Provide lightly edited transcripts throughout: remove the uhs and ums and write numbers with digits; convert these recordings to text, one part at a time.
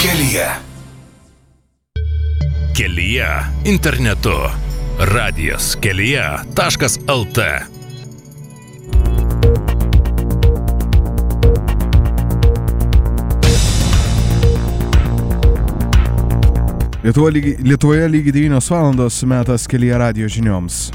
Kelyje. Kelyje internetu. Radijas kelyje.lt. Lietuvoje lygiai 9 valandos, metas Kelyje radijo žinioms.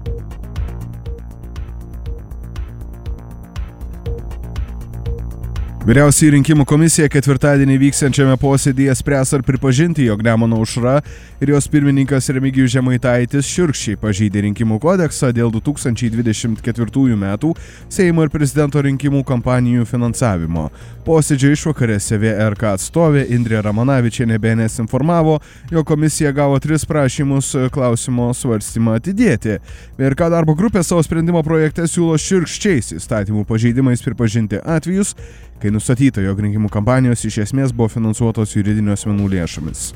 Vyriausioji rinkimų komisija ketvirtadienį vyksiančiame posėdyje spręs ar pripažinti, jog Nemuno aušra ir jos pirmininkas Remigijus Žemaitaitis šiurkščiai pažeidė rinkimų kodeksą dėl 2024 metų Seimo ir prezidento rinkimų kampanijų finansavimo. Posėdžio išvakarėse VRK atstovė Indrė Ramonavičienė BNS informavo, jog komisija gavo 3 prašymus klausimo svarstymą atidėti. VRK darbo grupė savo sprendimo projekte siūlo šiurkščiais įstatymų pažeidimais pripažinti atvejus, kai nustatyta, jog rinkimų kampanijos iš esmės buvo finansuotos juridinių asmenų lėšomis.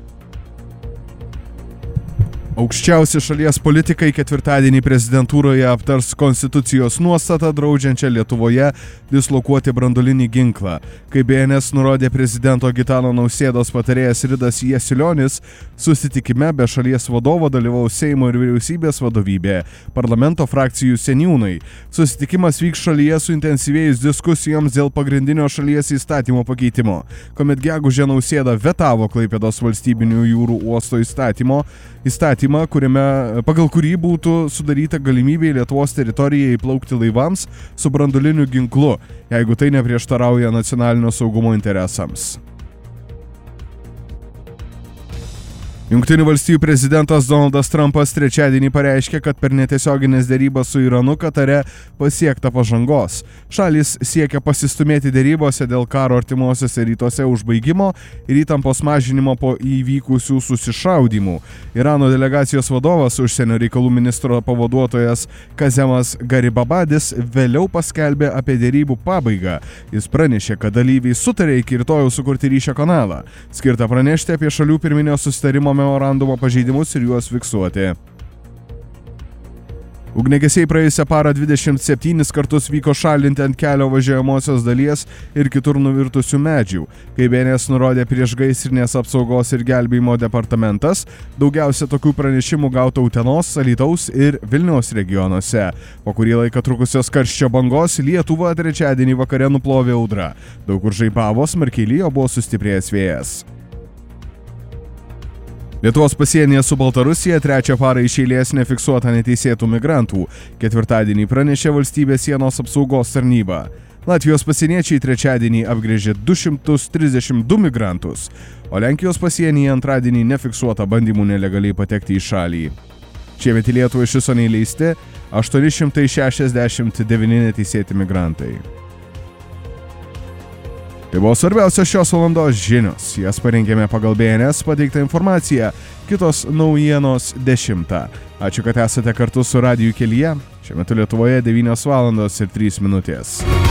Aukščiausi šalies politikai ketvirtadienį prezidentūroje aptars konstitucijos nuostatą draudžiančią Lietuvoje dislokuoti branduolinį ginklą. Kaip BNS nurodė prezidento Gitano Nausėdos patarėjas Ridas Jasilionis, susitikime be šalies vadovo dalyvaus Seimo ir vyriausybės vadovybė, parlamento frakcijų seniūnai. Susitikimas vyks šalyje suintensyvėjus diskusijoms dėl pagrindinio šalies įstatymo pakeitimo, kuomet gegužę Nausėda vetavo Klaipėdos valstybinių jūrų uosto įstatymą, pagal kurį būtų sudaryta galimybė Lietuvos teritorijoje įplaukti laivams su branduoliniu ginklu, jeigu tai neprieštarauja nacionalinio saugumo interesams. Jungtinių valstijų prezidentas Donaldas Trumpas trečiadienį pareiškė, kad per netiesioginės derybas su Iranu Katare pasiekta pažangos. Šalys siekia pasistumėti derybose dėl karo artimuosiuose rytuose užbaigimo ir įtampos mažinimo po įvykusių susišaudymų. Irano delegacijos vadovas, užsienio reikalų ministro pavaduotojas Kazemas Garibabadis, vėliau paskelbė apie derybų pabaigą. Jis pranešė, kad dalyviai sutarė iki rytojaus sukurti ryšio kanalą, skirtą pranešti apie šalių pirminio susitarimo memorandumo pažeidimus ir juos fiksuoti. Ugniagesiai praėjusią parą 27 kartus vyko šalinti ant kelio važiuojamosios dalies ir kitur nuvirtusių medžių. Kaip BNS nurodė priešgaisrinės apsaugos ir gelbėjimo departamentas, daugiausia tokių pranešimų gauta Utenos, Alytaus ir Vilniaus regionuose. Po kurį laiką trukusios karščio bangos Lietuvą trečiadienį vakare nuplovė audra. Daug kur žaibavo, smarkiai lijo, buvo sustiprėjęs vėjas. Lietuvos pasienyje su Baltarusija trečią parą iš eilės nefiksuota neteisėtų migrantų. Ketvirtadienį pranešė valstybės sienos apsaugos tarnyba. Latvijos pasieniečiai trečiadienį apgręžė 232 migrantus, o Lenkijos pasienyje antradienį nefiksuota bandymų nelegaliai patekti į šalį. Šiemet į Lietuvą iš viso neįleisti 869 neteisėti migrantai. Tai buvo svarbiausios šios valandos žinios. Jas parengėme pagal BNS pateiktą informaciją. Kitos naujienos 10. Ačiū, kad esate kartu su Radiju Kelyje. Šiuo metu Lietuvoje 9 valandos ir 3 minutės.